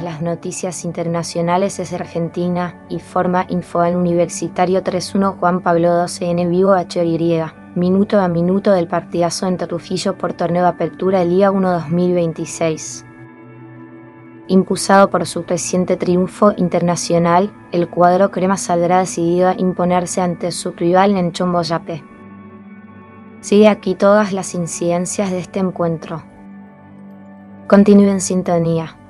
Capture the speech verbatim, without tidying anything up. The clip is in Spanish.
todas las noticias internacionales es Argentina, informa Infoal Universitario treinta y uno Juan Pablo doce en vivo H Y. Minuto a minuto del partidazo entre Trujillo por torneo de apertura Liga uno dos mil veintiséis. Impulsado por su reciente triunfo internacional, el cuadro crema saldrá decidido a imponerse ante su rival en Chomboyape. Sigue aquí todas las incidencias de este encuentro. Continúe en sintonía.